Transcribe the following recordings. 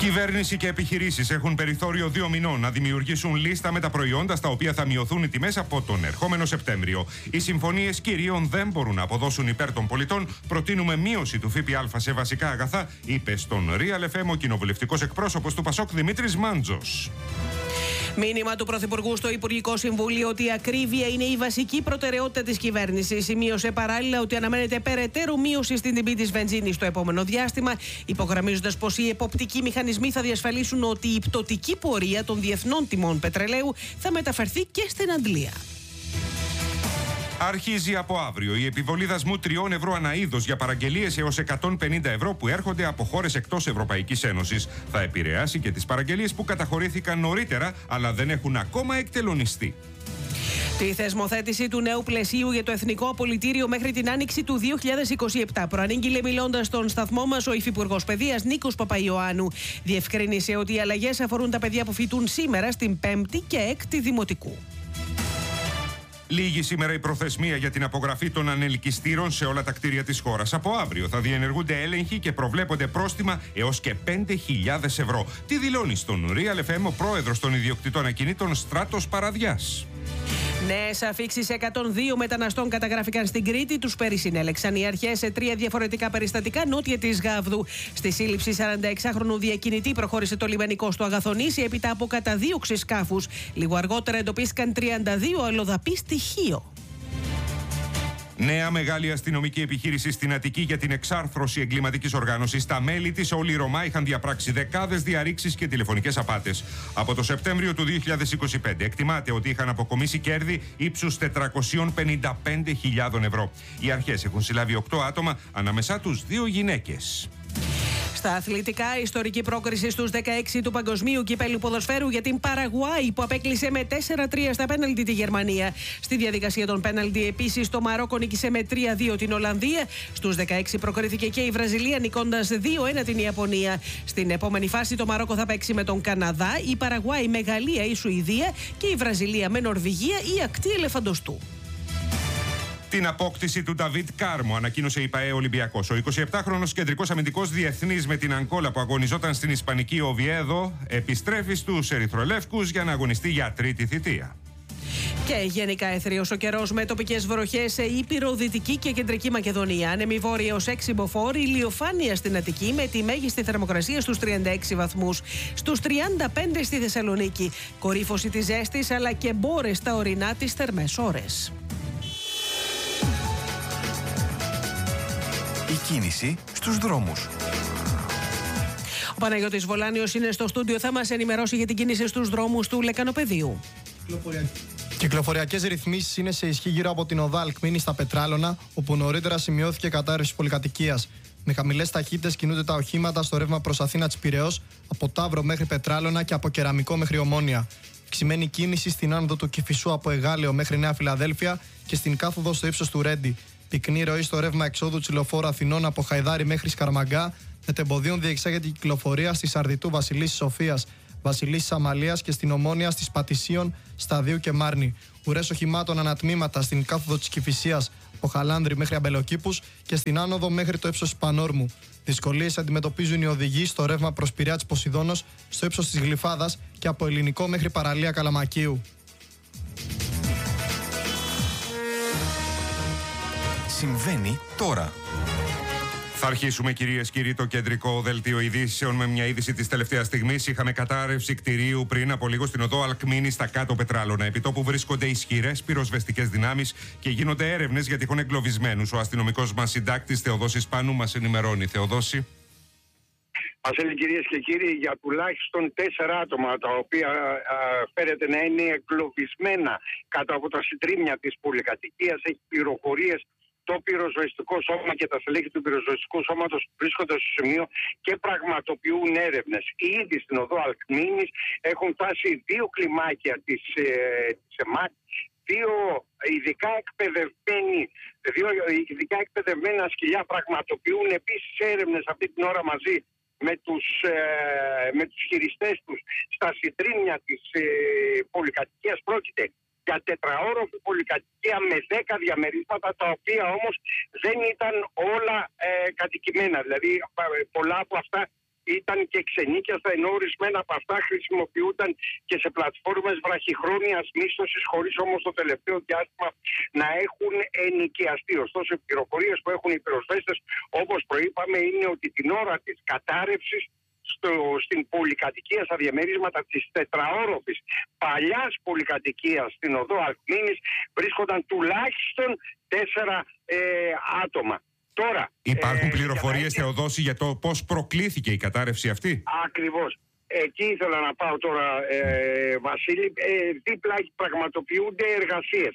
Κυβέρνηση και επιχειρήσεις έχουν περιθώριο 2 μηνών να δημιουργήσουν λίστα με τα προϊόντα στα οποία θα μειωθούν οι τιμές από τον ερχόμενο Σεπτέμβριο. Οι συμφωνίες κυρίων δεν μπορούν να αποδώσουν υπέρ των πολιτών. Προτείνουμε μείωση του ΦΠΑ σε βασικά αγαθά, είπε στον Real FM ο κοινοβουλευτικός εκπρόσωπος του ΠΑΣΟΚ Δημήτρης Μάντζος. Μήνυμα του Πρωθυπουργού στο Υπουργικό Συμβούλιο ότι η ακρίβεια είναι η βασική προτεραιότητα της κυβέρνησης. Σημείωσε παράλληλα ότι αναμένεται περαιτέρω μείωση στην τιμή της βενζίνης στο επόμενο διάστημα, υπογραμμίζοντας πως οι εποπτικοί μηχανισμοί θα διασφαλίσουν ότι η πτωτική πορεία των διεθνών τιμών πετρελαίου θα μεταφερθεί και στην αντλία. Αρχίζει από αύριο η επιβολή δασμού 3 ευρώ ανά είδος για παραγγελίες έως 150 ευρώ που έρχονται από χώρες εκτός Ευρωπαϊκής Ένωσης. Θα επηρεάσει και τις παραγγελίες που καταχωρήθηκαν νωρίτερα αλλά δεν έχουν ακόμα εκτελονιστεί. Τη θεσμοθέτηση του νέου πλαισίου για το Εθνικό Απολυτήριο μέχρι την άνοιξη του 2027 προανήγγειλε μιλώντας στον σταθμό μας ο Υφυπουργός Παιδείας Νίκος Παπαϊωάννου. Διευκρίνησε ότι οι αλλαγές αφορούν τα παιδιά που φοιτούν σήμερα στην 5η και 6η Δημοτικού. Λήγει σήμερα η προθεσμία για την απογραφή των ανελκυστήρων σε όλα τα κτίρια της χώρας. Από αύριο θα διενεργούνται έλεγχοι και προβλέπονται πρόστιμα έως και 5.000 ευρώ. Τι δηλώνει στον Real FM ο πρόεδρος των ιδιοκτητών ακινήτων Στράτος Παραδιάς. Νέες αφίξεις 102 μεταναστών καταγράφηκαν στην Κρήτη. Τους περισυνέλεξαν οι αρχές σε 3 διαφορετικά περιστατικά νότια της Γάβδου. Στη σύλληψη 46χρονου διακινητή προχώρησε το λιμενικό στο Αγαθονήσι έπειτα από καταδίωξη σκάφους. Λίγο αργότερα εντοπίστηκαν 32 αλλοδαποί στοιχείο. Νέα μεγάλη αστυνομική επιχείρηση στην Αττική για την εξάρθρωση εγκληματικής οργάνωσης. Τα μέλη της, όλοι οι Ρωμά, είχαν διαπράξει δεκάδες διαρρήξεις και τηλεφωνικές απάτες. Από το Σεπτέμβριο του 2025 εκτιμάται ότι είχαν αποκομίσει κέρδη ύψους 455.000 ευρώ. Οι αρχές έχουν συλλάβει 8 άτομα, ανάμεσά τους 2 γυναίκες. Στα αθλητικά, ιστορική πρόκριση στους 16 του Παγκοσμίου Κυπέλλου Ποδοσφαίρου για την Παραγουάη που απέκλεισε με 4-3 στα πέναλτι τη Γερμανία. Στη διαδικασία των πέναλτι επίσης το Μαρόκο νίκησε με 3-2 την Ολλανδία. Στους 16 προκρίθηκε και η Βραζιλία νικώντας 2-1 την Ιαπωνία. Στην επόμενη φάση το Μαρόκο θα παίξει με τον Καναδά, η Παραγουάη με Γαλλία ή Σουηδία και η Βραζιλία με Νορβηγία ή ακτή ελεφαντοστού. Την απόκτηση του Νταβίτ Κάρμο ανακοίνωσε η ΠΑΕ Ολυμπιακός. Ο 27χρονος κεντρικός αμυντικός διεθνής με την Ανκόλα που αγωνιζόταν στην Ισπανική Οβιέδο επιστρέφει στους ερυθρολεύκους για να αγωνιστεί για τρίτη θητεία. Και γενικά έθριος ο καιρός με τοπικές βροχές σε Ήπειρο, Δυτική και Κεντρική Μακεδονία. Άνεμη βόρεια ως 6 μποφόρ, ηλιοφάνεια στην Αττική με τη μέγιστη θερμοκρασία στους 36 βαθμούς. Στους 35 στη Θεσσαλονίκη. Κορύφωση της ζέστης αλλά και μπόρες στα ορεινά τις θερμές ώρες. Η κίνηση στους δρόμους. Ο Παναγιώτης Βολάνιος είναι στο στούντιο, θα μας ενημερώσει για την κίνηση στους δρόμους του Λεκανοπεδίου. Κυκλοφοριακές ρυθμίσεις είναι σε ισχύ γύρω από την οδό Αλκμήνη στα Πετράλωνα, όπου νωρίτερα σημειώθηκε κατάρρευση πολυκατοικίας. Με χαμηλές ταχύτητες κινούνται τα οχήματα στο ρεύμα προς Αθήνα της Πειραιώς, από Ταύρο μέχρι Πετράλωνα και από Κεραμικό μέχρι Ομόνια. Αυξημένη κίνηση στην άνοδο του Κηφισού από Εγάλεο μέχρι Νέα Φιλαδέλφια και στην κάθοδο στο ύψος του Ρέντι. Πυκνή ροή στο ρεύμα εξόδου της λεωφόρου Αθηνών από Χαϊδάρι μέχρι Σκαρμαγκά, μετεμποδίων διεξάγεται η κυκλοφορία στη Σαρδιτού Βασιλίσσης Σοφίας, Βασιλίσσης Αμαλίας και στην Ομόνια στις Πατησίων, Σταδίου και Μάρνη. Ουρές οχημάτων ανατμήματα στην κάθοδο της Κηφισίας από Χαλάνδρη μέχρι Αμπελοκήπους και στην άνοδο μέχρι το ύψος της Πανόρμου. Δυσκολίες αντιμετωπίζουν οι οδηγοί στο ρεύμα προς Πειραιά της Ποσειδώνος, στο ύψος της Γλυφάδας και από Ελληνικό μέχρι παραλία Καλαμακίου. Συμβαίνει τώρα. Θα αρχίσουμε, κυρίες και κύριοι, το κεντρικό δελτίο ειδήσεων με μια είδηση της τελευταίας στιγμής. Είχαμε κατάρρευση κτηρίου πριν από λίγο στην οδό Αλκμήνη στα κάτω Πετράλωνα. Επί τόπου βρίσκονται ισχυρές πυροσβεστικές δυνάμεις και γίνονται έρευνες για τυχόν εγκλωβισμένους. Ο αστυνομικός μας συντάκτης Θεοδόσης Πάνου μας ενημερώνει. Θεοδόση. Βασίλη, κυρίες και κύριοι, για τουλάχιστον 4 άτομα τα οποία φέρεται να είναι εγκλωβισμένα κάτω από τα συντρίμμια της πολυκατοικίας, έχει πληροφορίες το πυροσβεστικό σώμα και τα στελέχη του πυροσβεστικού σώματος βρίσκονται στο σημείο και πραγματοποιούν έρευνες. Ήδη στην οδό Αλκμήνης έχουν φτάσει 2 κλιμάκια της ΕΜΑΚ, 2 ειδικά εκπαιδευμένα σκυλιά πραγματοποιούν επίσης έρευνες αυτή την ώρα μαζί με τους χειριστές τους στα συντρίμμια της πολυκατοικίας. Πρόκειται για 4όροφη πολυκατοικία με 10 διαμερίσματα, τα οποία όμως δεν ήταν όλα κατοικημένα. Δηλαδή πολλά από αυτά ήταν και ξενίκιαστα, ενώ ορισμένα από αυτά χρησιμοποιούνταν και σε πλατφόρμες βραχυχρόνιας μίσθωσης, χωρίς όμως το τελευταίο διάστημα να έχουν ενοικιαστεί. Ωστόσο, οι πληροφορίες που έχουν οι πυροσβέστες, όπως προείπαμε, είναι ότι την ώρα της κατάρρευσης στην πολυκατοικία, στα διαμερίσματα της τετραόροφης παλιάς πολυκατοικίας στην οδό Αλκμήνης, βρίσκονταν τουλάχιστον 4 άτομα. Τώρα, υπάρχουν πληροφορίες, Θεοδόση, για το πώς προκλήθηκε η κατάρρευση αυτή? Ακριβώς. Εκεί ήθελα να πάω τώρα, Βασίλη. Δίπλα πραγματοποιούνται εργασίες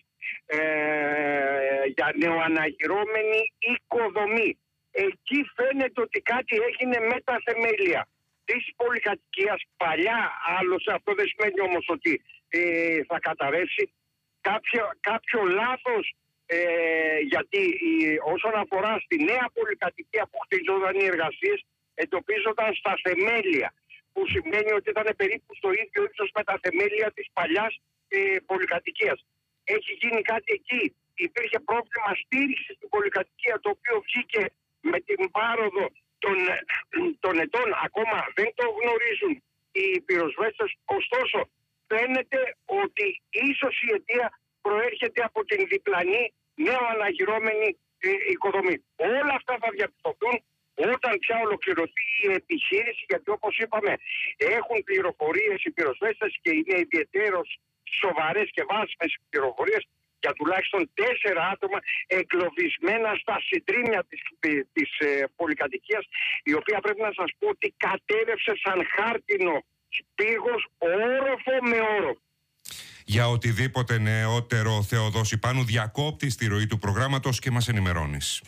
για νεοαναγυρώμενη οικοδομή. Εκεί φαίνεται ότι κάτι έγινε με τα θεμέλια της πολυκατοικίας παλιά. Άλλωστε, αυτό δεν σημαίνει όμως ότι θα καταρρεύσει. Κάποιο λάθος, γιατί όσον αφορά στη νέα πολυκατοικία που χτίζονταν οι εργασίες, εντοπίζονταν στα θεμέλια, που σημαίνει ότι ήταν περίπου στο ίδιο ύψος με τα θεμέλια της παλιάς πολυκατοικίας. Έχει γίνει κάτι εκεί. Υπήρχε πρόβλημα στήριξης στην πολυκατοικία, το οποίο βγήκε με την πάροδο των ετών. Ακόμα δεν το γνωρίζουν οι πυροσβέστες. Ωστόσο, φαίνεται ότι ίσως η αιτία προέρχεται από την διπλανή νέο αναγυρώμενη οικοδομή. Όλα αυτά θα διαπιστωθούν όταν πια ολοκληρωθεί η επιχείρηση, γιατί όπως είπαμε έχουν πληροφορίες οι πυροσβέστες και είναι ιδιαιτέρως σοβαρές και βάσιμες πληροφορίες για τουλάχιστον 4 άτομα εγκλωβισμένα στα συντρίμμια της πολυκατοικίας, η οποία πρέπει να σας πω ότι κατέρευσε σαν χάρτινο σπίγος, όροφο με όροφο. Για οτιδήποτε νεότερο, Θεοδόση Πάνου, διακόπτεις τη ροή του προγράμματος και μας ενημερώνεις.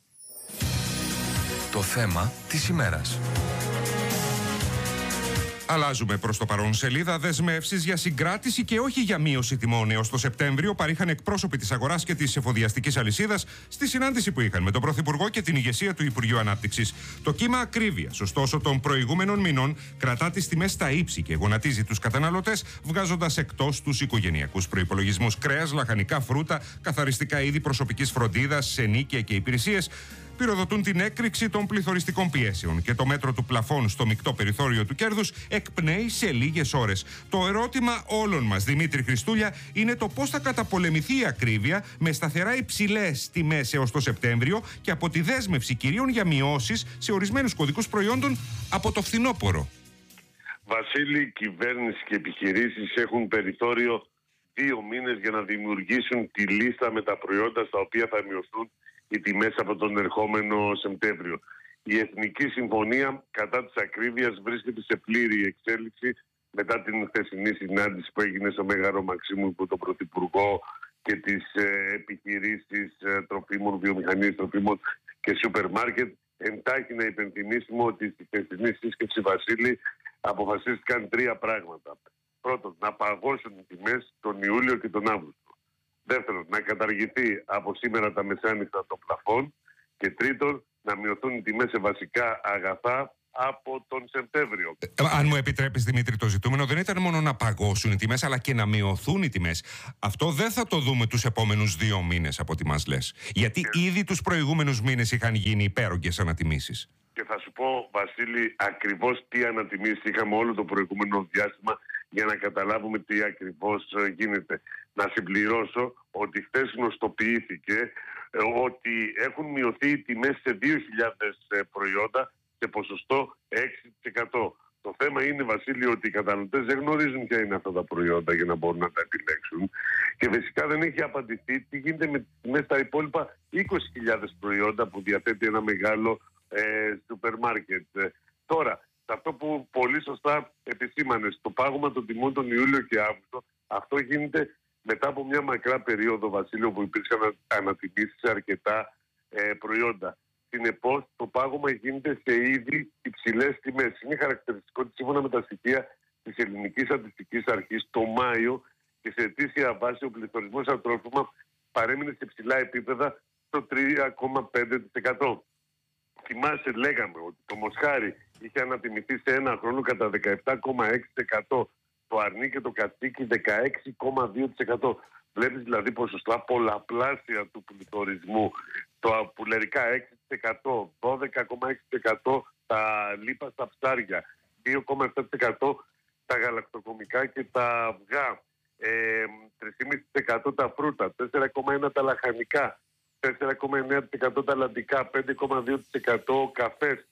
Το θέμα της ημέρας. Αλλάζουμε προς το παρόν σελίδα. Δεσμεύσεις για συγκράτηση και όχι για μείωση τιμών έως το Σεπτέμβριο παρήχαν εκπρόσωποι της αγοράς και της εφοδιαστικής αλυσίδας στη συνάντηση που είχαν με τον Πρωθυπουργό και την ηγεσία του Υπουργείου Ανάπτυξης. Το κύμα ακρίβειας, ωστόσο, των προηγούμενων μηνών κρατά τις τιμές στα ύψη και γονατίζει τους καταναλωτές, βγάζοντας εκτός τους οικογενειακούς προϋπολογισμούς. Κρέας, λαχανικά, φρούτα, καθαριστικά είδη προσωπικής φροντίδας, ενίκεια και υπηρεσίες πυροδοτούν την έκρηξη των πληθωριστικών πιέσεων και το μέτρο του πλαφών στο μεικτό περιθώριο του κέρδους εκπνέει σε λίγες ώρες. Το ερώτημα όλων μας, Δημήτρη Χριστούλια, είναι το πώς θα καταπολεμηθεί η ακρίβεια με σταθερά υψηλές τιμές έως το Σεπτέμβριο και από τη δέσμευση κυρίων για μειώσεις σε ορισμένους κωδικούς προϊόντων από το φθινόπωρο. Βασίλη, κυβέρνηση και επιχειρήσεις έχουν περιθώριο 2 μήνες για να δημιουργήσουν τη λίστα με τα προϊόντα στα οποία θα μειωθούν οι τιμές από τον ερχόμενο Σεπτέμβριο. Η Εθνική Συμφωνία κατά της ακρίβειας βρίσκεται σε πλήρη εξέλιξη μετά την χθεσινή συνάντηση που έγινε στο Μέγαρο Μαξίμου υπό τον Πρωθυπουργό και τις επιχειρήσεις τροφίμων, βιομηχανίες τροφίμων και σούπερ μάρκετ. Εντάχει να υπενθυμίσουμε ότι στη χθεσινή σύσκεψη, Βασίλη, αποφασίστηκαν 3 πράγματα. Πρώτον, να παγώσουν οι τιμές τον Ιούλιο και τον Αύγουστο. Δεύτερον, να καταργηθεί από σήμερα τα μεσάνυχτα των πλαφών. Και τρίτον, να μειωθούν οι τιμές σε βασικά αγαθά από τον Σεπτέμβριο. Αν μου επιτρέπεις, Δημήτρη, το ζητούμενο δεν ήταν μόνο να παγώσουν οι τιμές, αλλά και να μειωθούν οι τιμές. Αυτό δεν θα το δούμε τους επόμενους 2 μήνες, από ό,τι μας λες. Γιατί ήδη τους προηγούμενους μήνες είχαν γίνει υπέρογγες ανατιμήσεις. Και θα σου πω, Βασίλη, ακριβώς τι ανατιμήσεις είχαμε όλο το προηγούμενο διάστημα για να καταλάβουμε τι ακριβώς γίνεται. Να συμπληρώσω ότι χθες γνωστοποιήθηκε ότι έχουν μειωθεί οι τιμές σε 2.000 προϊόντα σε ποσοστό 6%. Το θέμα είναι, Βασίλη, ότι οι καταναλωτές δεν γνωρίζουν ποια είναι αυτά τα προϊόντα για να μπορούν να τα επιλέξουν. Και φυσικά δεν έχει απαντηθεί τι γίνεται με τις τιμές στα υπόλοιπα 20.000 προϊόντα που διαθέτει ένα μεγάλο σούπερ μάρκετ. Τώρα, σε αυτό που πολύ σωστά επισήμανες, το πάγωμα των τιμών τον Ιούλιο και Αύγουστο, αυτό γίνεται μετά από μια μακρά περίοδο, Βασίλειο, που υπήρξαν ανατιμήσεις σε αρκετά προϊόντα. Συνεπώς, το πάγωμα γίνεται σε ήδη υψηλές τιμές. Είναι χαρακτηριστικό ότι σύμφωνα με τα στοιχεία της Ελληνικής Στατιστικής Αρχής, το Μάιο και σε ετήσια βάση ο πληθωρισμός στα τρόφιμα παρέμεινε σε υψηλά επίπεδα στο 3,5%. Θυμάσαι, λέγαμε ότι το μοσχάρι είχε ανατιμηθεί σε ένα χρόνο κατά 17,6%. Το αρνί και το κατσίκι 16,2%. Βλέπεις δηλαδή ποσοστά πολλαπλάσια του πληθωρισμού. Το πουλερικά 6%, 12,6% τα λίπα στα ψάρια, 2,7% τα γαλακτοκομικά και τα αυγά, 3,5% τα φρούτα, 4,1% τα λαχανικά, 4,9% τα λαντικά, 5,2% καφές,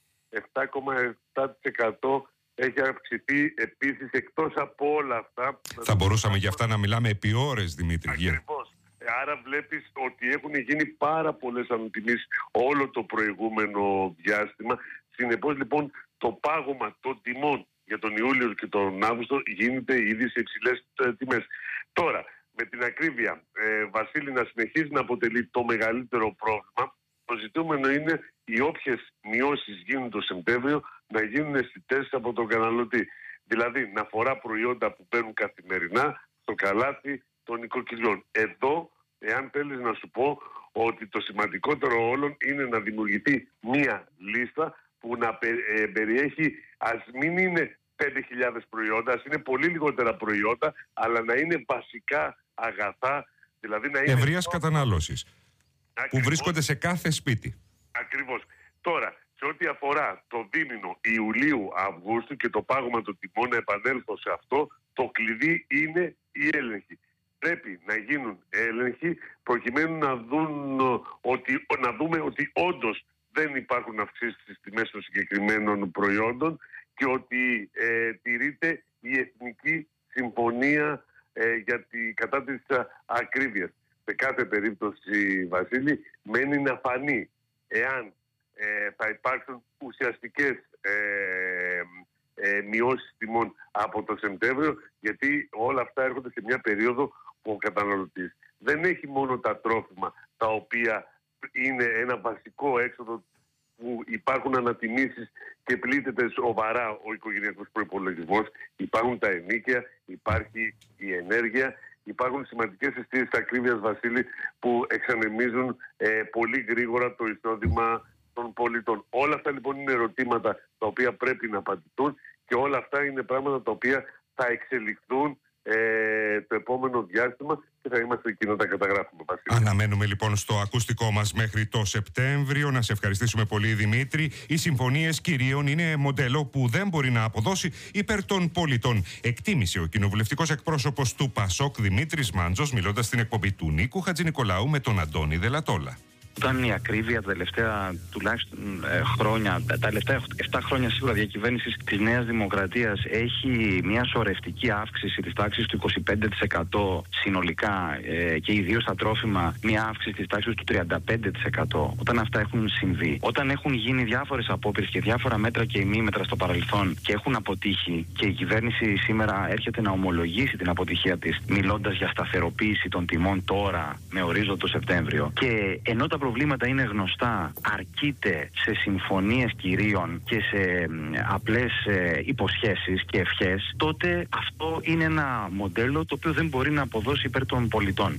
7,7% έχει αυξηθεί επίσης. Εκτός από όλα αυτά... Θα μπορούσαμε για αυτά να μιλάμε επί ώρες, Δημήτρη. Ακριβώς. Άρα βλέπεις ότι έχουν γίνει πάρα πολλές ανατιμήσεις όλο το προηγούμενο διάστημα. Συνεπώς λοιπόν το πάγωμα των τιμών για τον Ιούλιο και τον Αύγουστο γίνεται ήδη σε υψηλές τιμές. Τώρα, με την ακρίβεια, Βασίλη, να συνεχίζει να αποτελεί το μεγαλύτερο πρόβλημα. Το ζητούμενο είναι οι όποιες μειώσεις γίνουν το Σεπτέμβριο να γίνουν αισθητές από τον καταναλωτή. Δηλαδή να φορά προϊόντα που παίρνουν καθημερινά στο καλάθι των οικοκυριών. Εδώ, εάν θέλεις να σου πω ότι το σημαντικότερο όλων είναι να δημιουργηθεί μία λίστα που να περιέχει, ας μην είναι 5.000 προϊόντα, ας είναι πολύ λιγότερα προϊόντα, αλλά να είναι βασικά αγαθά, δηλαδή να είναι ευρείας κατανάλωσης, που βρίσκονται σε κάθε σπίτι. Ακριβώς. Τώρα, σε ό,τι αφορά το δίμηνο Ιουλίου-Αυγούστου και το πάγωμα των τιμών, να επανέλθω σε αυτό, το κλειδί είναι η έλεγχη. Πρέπει να γίνουν έλεγχοι προκειμένου να δούμε ότι όντως δεν υπάρχουν αυξήσεις στις τιμές των συγκεκριμένων προϊόντων και ότι τηρείται η Εθνική Συμφωνία για την κατά της ακρίβειας. Σε κάθε περίπτωση, Βασίλη, μένει να φανεί εάν θα υπάρξουν ουσιαστικές μειώσεις τιμών από το Σεπτέμβριο, γιατί όλα αυτά έρχονται σε μια περίοδο που ο καταναλωτής δεν έχει μόνο τα τρόφιμα, τα οποία είναι ένα βασικό έξοδο που υπάρχουν ανατιμήσεις και πλήττεται σοβαρά ο οικογενειακός προϋπολογισμός. Υπάρχουν τα ενοίκια, υπάρχει η ενέργεια, υπάρχουν σημαντικές αισθήσεις ακρίβειας, Βασίλη, που εξανεμίζουν πολύ γρήγορα το εισόδημα των πολιτών. Όλα αυτά λοιπόν είναι ερωτήματα τα οποία πρέπει να απαντηθούν και όλα αυτά είναι πράγματα τα οποία θα εξελιχθούν το επόμενο διάστημα και θα είμαστε εκεί να τα καταγράφουμε. Αναμένουμε λοιπόν στο ακουστικό μας μέχρι το Σεπτέμβριο. Να σε ευχαριστήσουμε πολύ, Δημήτρη. Οι συμφωνίες κυρίων είναι μοντέλο που δεν μπορεί να αποδώσει υπέρ των πολιτών. Εκτίμησε ο κοινοβουλευτικός εκπρόσωπος του ΠΑΣΟΚ, Δημήτρης Μάντζος, μιλώντας στην εκπομπή του Νίκου Χατζηνικολάου με τον Αντώνη Δελατόλα. Όταν η ακρίβεια τα τελευταία τουλάχιστον χρόνια, τα τελευταία 7 χρόνια σίγουρα διακυβέρνησης της Νέας Δημοκρατίας έχει μια σωρευτική αύξηση της τάξης του 25% συνολικά και ιδίως στα τρόφιμα μια αύξηση της τάξης του 35%. Όταν αυτά έχουν συμβεί, όταν έχουν γίνει διάφορες απόπειρες και διάφορα μέτρα και ημίμετρα στο παρελθόν και έχουν αποτύχει και η κυβέρνηση σήμερα έρχεται να ομολογήσει την αποτυχία της μιλώντας για σταθεροποίηση των τιμών τώρα με ορίζοντα το Σεπτέμβριο και ενώ τα προβλήματα είναι γνωστά, αρκείται σε συμφωνίες κυρίων και σε απλές υποσχέσεις και ευχές, τότε αυτό είναι ένα μοντέλο το οποίο δεν μπορεί να αποδώσει υπέρ των πολιτών.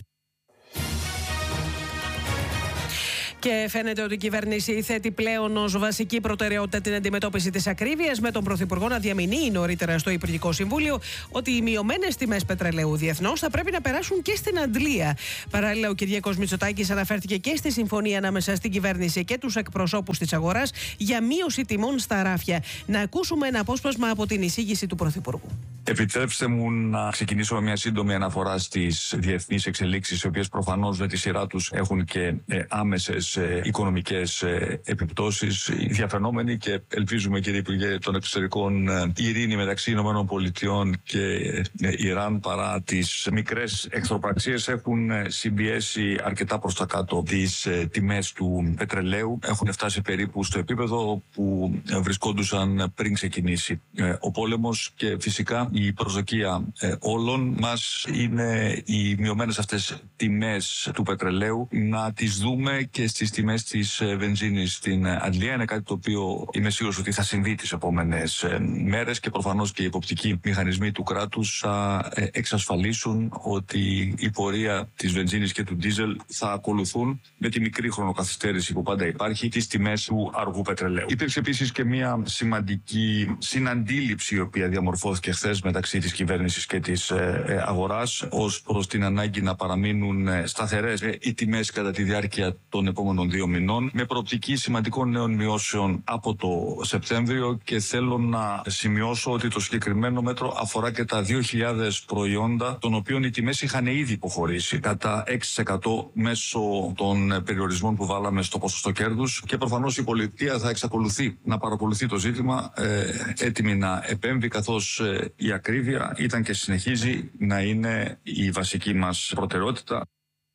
Και φαίνεται ότι η κυβέρνηση θέτει πλέον ως βασική προτεραιότητα την αντιμετώπιση της ακρίβειας, με τον Πρωθυπουργό να διαμηνύει νωρίτερα στο Υπουργικό Συμβούλιο ότι οι μειωμένες τιμές πετρελαίου διεθνώς θα πρέπει να περάσουν και στην αντλία. Παράλληλα, ο Κυριάκος Μητσοτάκης αναφέρθηκε και στη συμφωνία ανάμεσα στην κυβέρνηση και τους εκπροσώπους της αγοράς για μείωση τιμών στα ράφια. Να ακούσουμε ένα απόσπασμα από την εισήγηση του Πρωθυπουργού. Επιτρέψτε μου να ξεκινήσω με μια σύντομη αναφορά στις διεθνείς εξελίξεις, οι οποίες προφανώς με τη σειρά τους έχουν και άμεσες οικονομικές επιπτώσεις. Διαφαινόμενοι και ελπίζουμε, κύριε Υπουργέ των Εξωτερικών, ειρήνη μεταξύ ΗΠΑ και Ιράν, παρά τις μικρές εχθροπραξίες, έχουν συμπιέσει αρκετά προς τα κάτω τις τιμές του πετρελαίου. Έχουν φτάσει περίπου στο επίπεδο που βρισκόντουσαν πριν ξεκινήσει ο πόλεμος και φυσικά η προσδοκία όλων μας είναι οι μειωμένες αυτές τιμές του πετρελαίου να τις δούμε και στις τιμές της βενζίνης στην αντλία. Είναι κάτι το οποίο είμαι σίγουρος ότι θα συμβεί τις επόμενες μέρες και προφανώς και οι υποπτικοί μηχανισμοί του κράτους θα εξασφαλίσουν ότι η πορεία της βενζίνης και του ντίζελ θα ακολουθούν με τη μικρή χρονοκαθυστέρηση που πάντα υπάρχει τις τιμές του αργού πετρελαίου. Υπήρξε επίσης και μια σημαντική συναντήληψη η οποία διαμορφώθηκε χθες μεταξύ της κυβέρνησης και της αγοράς ως προς την ανάγκη να παραμείνουν σταθερές οι τιμές κατά τη διάρκεια των επόμενων 2 μηνών, με προοπτική σημαντικών νέων μειώσεων από το Σεπτέμβριο, και θέλω να σημειώσω ότι το συγκεκριμένο μέτρο αφορά και τα 2.000 προϊόντα, των οποίων οι τιμές είχαν ήδη υποχωρήσει κατά 6% μέσω των περιορισμών που βάλαμε στο ποσοστό κέρδους, και προφανώς η πολιτεία θα εξακολουθεί να παρακολουθεί το ζήτημα, έτοιμη να επέμβει, καθώς η ακρίβεια ήταν και συνεχίζει να είναι η βασική μας προτεραιότητα.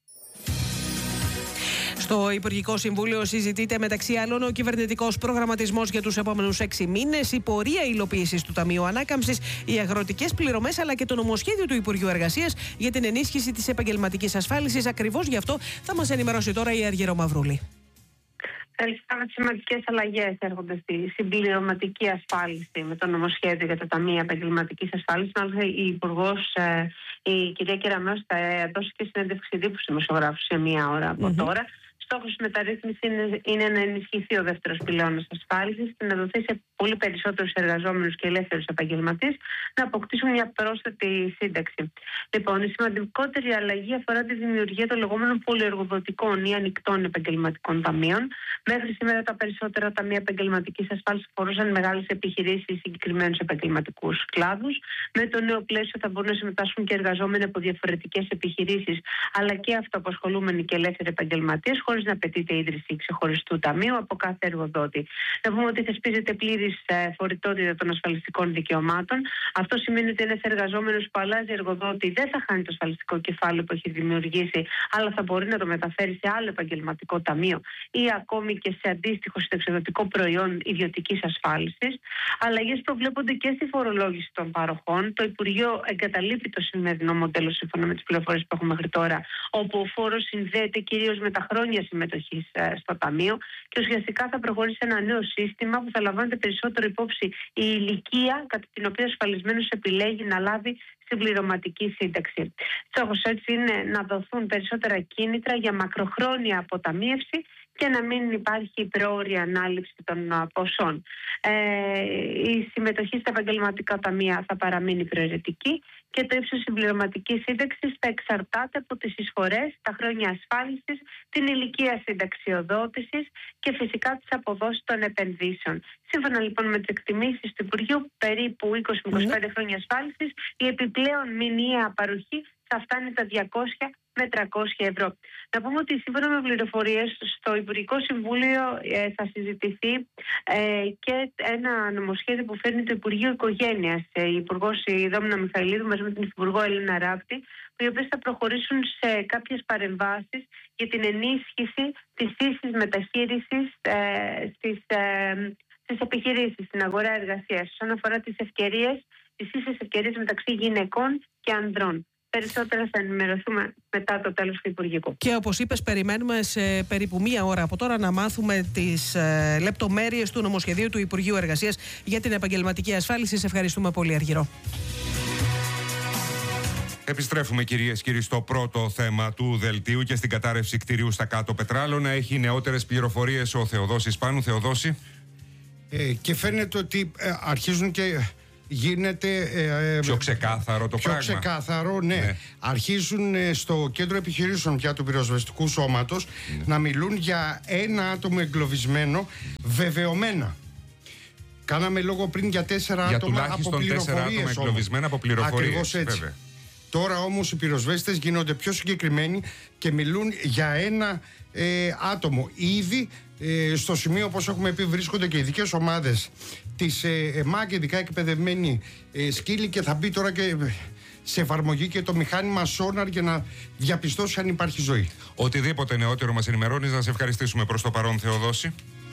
Στο Υπουργικό Συμβούλιο συζητείται μεταξύ άλλων ο κυβερνητικός προγραμματισμός για τους επόμενους 6 μήνες, η πορεία υλοποίησης του Ταμείου Ανάκαμψης, οι αγροτικές πληρωμές, αλλά και το νομοσχέδιο του Υπουργείου Εργασίας για την ενίσχυση της επαγγελματικής ασφάλισης. Ακριβώς γι' αυτό θα μας ενημερώσει τώρα η Αργυρό Μαυρούλη. Σημαντικές αλλαγές έρχονται στη συμπληρωματική ασφάλιση με το νομοσχέδιο για τα Ταμεία Επαγγελματικής Ασφάλισης. Μάλιστα, η Υπουργός, η κυρία Κεραμέως, θα δώσει και συνέντευξη τύπου στους δημοσιογράφους σε 1 ώρα από τώρα. Στόχος της μεταρρύθμισης είναι να ενισχυθεί ο δεύτερος πυλώνας ασφάλισης και να δοθεί σε πολύ περισσότερους εργαζόμενους και ελεύθερους επαγγελματίες να αποκτήσουν μια πρόσθετη σύνταξη. Λοιπόν, η σημαντικότερη αλλαγή αφορά τη δημιουργία των λεγόμενων πολυεργοδοτικών ή ανοιχτών επαγγελματικών ταμείων. Μέχρι σήμερα τα περισσότερα ταμεία επαγγελματικής ασφάλισης αφορούσαν μεγάλες επιχειρήσεις ή συγκεκριμένους επαγγελματικούς κλάδους. Με το νέο πλαίσιο θα μπορούν να συμμετάσχουν και εργαζόμενοι από διαφορετικές επιχειρήσεις, αλλά και αυτοαπασχολούμενοι και ελεύθεροι επαγγελματίες, χωρίς να απαιτείται ίδρυση ξεχωριστού ταμείου από κάθε εργοδότη. Να πούμε ότι θεσπίζεται πλήρης φορητότητα των ασφαλιστικών δικαιωμάτων. Αυτό σημαίνει ότι ένας εργαζόμενος που αλλάζει εργοδότη δεν θα χάνει το ασφαλιστικό κεφάλαιο που έχει δημιουργήσει, αλλά θα μπορεί να το μεταφέρει σε άλλο επαγγελματικό ταμείο ή ακόμη και σε αντίστοιχο συνταξιοδοτικό προϊόν ιδιωτικής ασφάλισης. Αλλαγές προβλέπονται και στη φορολόγηση των παροχών. Το Υπουργείο εγκαταλείπει το σημερινό μοντέλο σύμφωνα με τις πληροφορίες που έχουμε μέχρι τώρα, όπου ο φόρος συνδέεται κυρίως με τα χρόνια συμμετοχής στο Ταμείο, και ουσιαστικά θα προχωρήσει ένα νέο σύστημα που θα λαμβάνεται περισσότερο υπόψη η ηλικία κατά την οποία ο ασφαλισμένος επιλέγει να λάβει συμπληρωματική σύνταξη. Στόχος έτσι είναι να δοθούν περισσότερα κίνητρα για μακροχρόνια αποταμίευση και να μην υπάρχει πρόωρη ανάληψη των ποσών. Η συμμετοχή στα επαγγελματικά ταμεία θα παραμείνει προαιρετική και το ύψος συμπληρωματικής σύνταξης θα εξαρτάται από τις εισφορές, τα χρόνια ασφάλισης, την ηλικία συνταξιοδότησης και φυσικά τις αποδόσεις των επενδύσεων. Σύμφωνα λοιπόν με τις εκτιμήσεις του Υπουργείου, περίπου 20 με 25 χρόνια ασφάλισης, η επιπλέον μηνιαία παροχή θα φτάνει τα 200 με 300 ευρώ. Να πούμε ότι σύμφωνα με πληροφορίες στο Υπουργικό Συμβούλιο θα συζητηθεί και ένα νομοσχέδιο που φέρνει το Υπουργείο Οικογένειας, η Υπουργός Δόμνα Μιχαηλίδου μαζί με την Υπουργό Έλληνα Ράπτη, οι οποίες θα προχωρήσουν σε κάποιες παρεμβάσεις για την ενίσχυση της ίσης μεταχείρισης στις επιχειρήσεις, στην αγορά εργασίας, όσον αφορά τις ίσες ευκαιρίες μεταξύ γυναικών και ανδρών. Περισσότερα θα ενημερωθούμε μετά το τέλος του Υπουργικού. Και όπως είπες, περιμένουμε σε περίπου 1 ώρα από τώρα να μάθουμε τις λεπτομέρειες του νομοσχεδίου του Υπουργείου Εργασίας για την επαγγελματική ασφάλιση. Σε ευχαριστούμε πολύ, Αργυρό. Επιστρέφουμε, κυρίες και κύριοι, στο πρώτο θέμα του δελτίου και στην κατάρρευση κτηρίου στα Κάτω Πετράλωνα. Έχει νεότερες πληροφορίες ο Θεοδόσης Πάνου. Θεοδόση. Και φαίνεται ότι αρχίζουν και γίνεται πιο ξεκάθαρο το πράγμα. Πιο ξεκάθαρο, ναι. Αρχίζουν στο κέντρο επιχειρήσεων πια του πυροσβεστικού σώματος να μιλούν για ένα άτομο εγκλωβισμένο βεβαιωμένα. Κάναμε λόγο πριν για 4 άτομα από πληροφορίες. 4 άτομα εγκλωβισμένα από πληροφορίες. Ακριβώς έτσι. Βέβαια. Τώρα όμως οι πυροσβέστες γίνονται πιο συγκεκριμένοι και μιλούν για ένα άτομο. Ήδη στο σημείο, όπως έχουμε πει, βρίσκονται και ειδικές ομάδες της ΕΜΑΚ, ειδικά εκπαιδευμένοι σκύλοι, και θα μπει τώρα και σε εφαρμογή και το μηχάνημα Sonar για να διαπιστώσει αν υπάρχει ζωή. Οτιδήποτε νεότερο μας ενημερώνεις, να σε ευχαριστήσουμε προς το παρόν, Θεοδόση.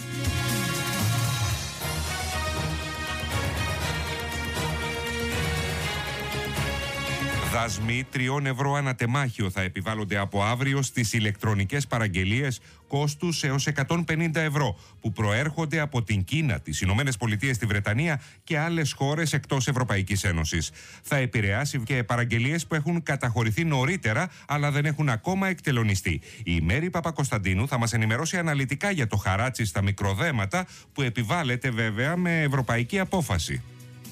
Δασμοί 3 ευρώ ανατεμάχιο θα επιβάλλονται από αύριο στις ηλεκτρονικές παραγγελίες κόστους έως 150 ευρώ που προέρχονται από την Κίνα, τις Ηνωμένες Πολιτείες, τη Βρετανία και άλλες χώρες εκτός Ευρωπαϊκής Ένωσης. Θα επηρεάσει και παραγγελίες που έχουν καταχωρηθεί νωρίτερα αλλά δεν έχουν ακόμα εκτελονιστεί. Η Μέρη Παπακοσταντίνου θα μας ενημερώσει αναλυτικά για το χαράτσι στα μικροδέματα που επιβάλλεται βέβαια με ευρωπαϊκή απόφαση.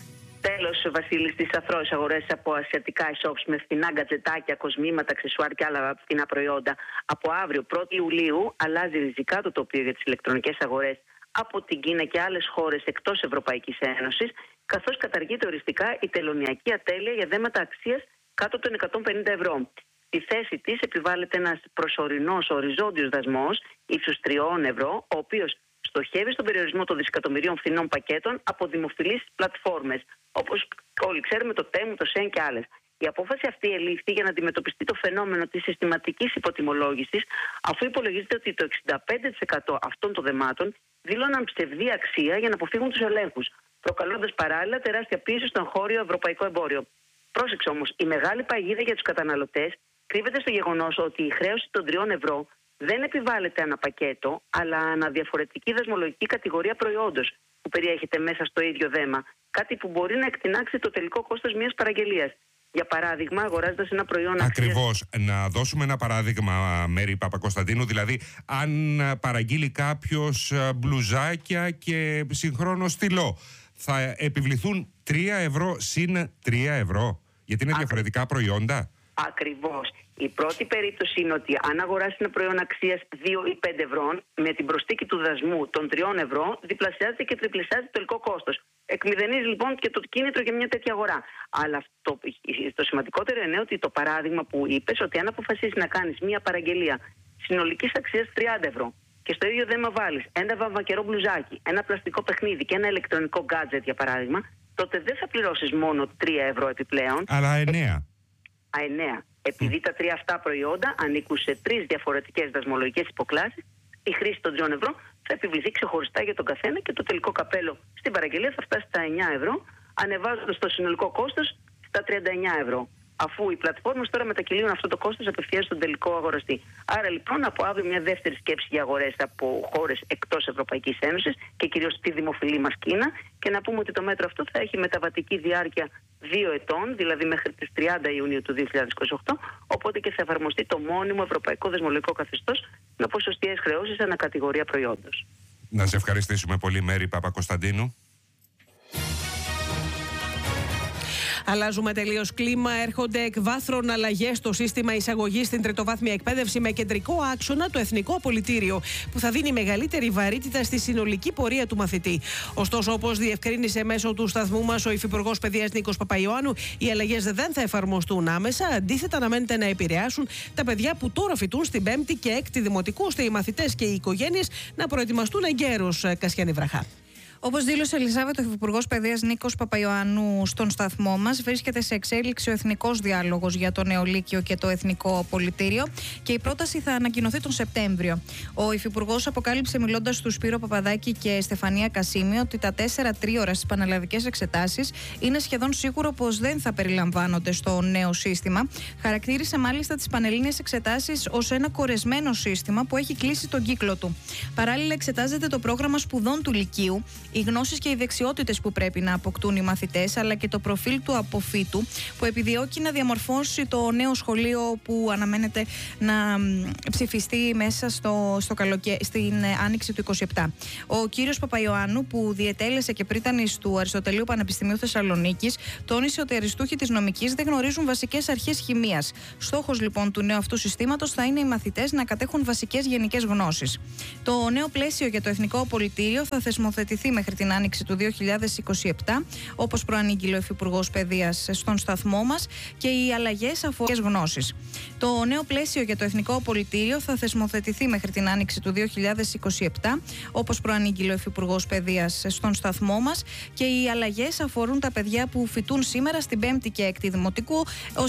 Τέλος, Βασίλη, στις αφρόες αγορές από ασιατικά e-shops με φθηνά γκατζετάκια, κοσμήματα, αξεσουάρ και άλλα φθηνά προϊόντα. Από αύριο, 1η Ιουλίου, αλλάζει ριζικά το τοπίο για τις ηλεκτρονικές αγορές από την Κίνα και άλλες χώρες εκτός Ευρωπαϊκής Ένωσης, καθώς καταργείται οριστικά η τελωνειακή ατέλεια για δέματα αξίας κάτω των 150 ευρώ. Στη θέση της επιβάλλεται ένας προσωρινός οριζόντιος δασμός ύψους 3 ευρώ, ο οποίος στοχεύει στον περιορισμό των δισεκατομμυρίων φθηνών πακέτων από δημοφιλείς πλατφόρμες, όπως όλοι ξέρουμε το Temu, το Shein και άλλες. Η απόφαση αυτή ελήφθη για να αντιμετωπιστεί το φαινόμενο της συστηματικής υποτιμολόγησης, αφού υπολογίζεται ότι το 65% αυτών των δεμάτων δήλωναν ψευδή αξία για να αποφύγουν τους ελέγχους, προκαλώντας παράλληλα τεράστια πίεση στο εγχώριο ευρωπαϊκό εμπόριο. Πρόσεξε όμως, η μεγάλη παγίδα για τους καταναλωτές κρύβεται στο γεγονός ότι η χρέωση των 3 ευρώ δεν επιβάλλεται ανά πακέτο, αλλά ανά διαφορετική δασμολογική κατηγορία προϊόντος που περιέχεται μέσα στο ίδιο δέμα. Κάτι που μπορεί να εκτινάξει το τελικό κόστος μιας παραγγελίας. Για παράδειγμα, αγοράζοντας ένα προϊόν Ακριβώς. Να δώσουμε ένα παράδειγμα, Μέρη Παπακοσταντίνου. Δηλαδή, αν παραγγείλει κάποιος μπλουζάκια και συγχρόνως στυλό, θα επιβληθούν 3 ευρώ συν 3 ευρώ, γιατί είναι διαφορετικά προϊόντα. Ακριβώς. Η πρώτη περίπτωση είναι ότι αν αγοράσει ένα προϊόν αξίας 2 ή 5 ευρώ, με την προσθήκη του δασμού των 3 ευρώ, διπλασιάζεται και τριπλασιάζεται το τελικό κόστος. Εκμηδενίζει λοιπόν και το κίνητρο για μια τέτοια αγορά. Αλλά το σημαντικότερο είναι ότι το παράδειγμα που είπες, ότι αν αποφασίσεις να κάνεις μια παραγγελία συνολικής αξίας 30 ευρώ και στο ίδιο δέμα βάλεις ένα βαμβακερό μπλουζάκι, ένα πλαστικό παιχνίδι και ένα ηλεκτρονικό gadget για παράδειγμα, τότε δεν θα πληρώσεις μόνο 3 ευρώ επιπλέον. Αλλά 9. 9. Επειδή τα 3 αυτά προϊόντα ανήκουν σε 3 διαφορετικές δασμολογικές υποκλάσεις, η χρήση των 3 ευρώ θα επιβληθεί ξεχωριστά για τον καθένα και το τελικό καπέλο στην παραγγελία θα φτάσει στα 9 ευρώ, ανεβάζοντας το συνολικό κόστος στα 39 ευρώ. Αφού οι πλατφόρμες τώρα μετακυλίουν αυτό το κόστος απευθείας στον τελικό αγοραστή. Άρα λοιπόν από αύριο μια δεύτερη σκέψη για αγορές από χώρες εκτός Ευρωπαϊκής Ένωσης και κυρίως τη δημοφιλή μας Κίνα, και να πούμε ότι το μέτρο αυτό θα έχει μεταβατική διάρκεια 2 ετών, δηλαδή μέχρι τις 30 Ιουνίου του 2028, οπότε και θα εφαρμοστεί το μόνιμο ευρωπαϊκό δεσμολογικό καθεστώς με ποσοστιαίες χρεώσεις ανά κατηγορία προϊόντος. Να σε ευχαριστήσουμε πολύ, Μέρη Παπακοσταντίνου. Αλλάζουμε τελείως κλίμα. Έρχονται εκ βάθρων αλλαγές στο σύστημα εισαγωγής στην τριτοβάθμια εκπαίδευση, με κεντρικό άξονα το Εθνικό Απολυτήριο, που θα δίνει μεγαλύτερη βαρύτητα στη συνολική πορεία του μαθητή. Ωστόσο, όπως διευκρίνησε μέσω του σταθμού μας ο Υφυπουργός Παιδείας Νίκος Παπαϊωάννου, οι αλλαγές δεν θα εφαρμοστούν άμεσα. Αντίθετα, αναμένεται να επηρεάσουν τα παιδιά που τώρα φοιτούν στην 5η και 6η Δημοτικού, ώστε οι μαθητές και οι οικογένειες να προετοιμαστούν εγκαίρως. Κασιάνη Βραχά. Όπως δήλωσε η Ελισάβετ, ο Υφυπουργός Παιδείας Νίκος Παπαϊωάννου στον σταθμό μας, βρίσκεται σε εξέλιξη ο Εθνικός Διάλογος για το Νεολύκειο και το Εθνικό Απολυτήριο και η πρόταση θα ανακοινωθεί τον Σεπτέμβριο. Ο Υφυπουργός αποκάλυψε, μιλώντας στους Σπύρο Παπαδάκη και Στεφανία Κασίμη, ότι τα 4 τρίωρα στις πανελλαδικές εξετάσεις είναι σχεδόν σίγουρο πως δεν θα περιλαμβάνονται στο νέο σύστημα. Χαρακτήρισε μάλιστα τις πανελλήνιες εξετάσεις ως ένα κορεσμένο σύστημα που έχει κλείσει τον κύκλο του. Παράλληλα, εξετάζεται το πρόγραμμα σπουδών του Λυκείου, οι γνώσεις και οι δεξιότητες που πρέπει να αποκτούν οι μαθητές, αλλά και το προφίλ του αποφύτου που επιδιώκει να διαμορφώσει το νέο σχολείο που αναμένεται να ψηφιστεί μέσα στην άνοιξη του 2027. Ο κύριος Παπαϊωάννου, που διετέλεσε και πρίτανης του Αριστοτελείου Πανεπιστημίου Θεσσαλονίκης, τόνισε ότι οι αριστούχοι της νομικής δεν γνωρίζουν βασικές αρχές χημείας. Στόχος λοιπόν του νέου αυτού συστήματος θα είναι οι μαθητές να κατέχουν βασικές γενικές γνώσεις. Το νέο πλαίσιο για το Εθνικό Απολυτήριο θα θεσμοθετηθεί μέχρι την άνοιξη του 2027, όπως προανήγγειλε ο Υφυπουργός Παιδείας στον σταθμό μας, και οι αλλαγές αφορούν γνώσεις. Το νέο πλαίσιο για το Εθνικό Απολυτήριο θα θεσμοθετηθεί μέχρι την άνοιξη του 2027, όπως προανήγγειλε ο Υφυπουργός Παιδείας στον σταθμό μας, και οι αλλαγές αφορούν τα παιδιά που φοιτούν σήμερα στην 5η και 6η Δημοτικού,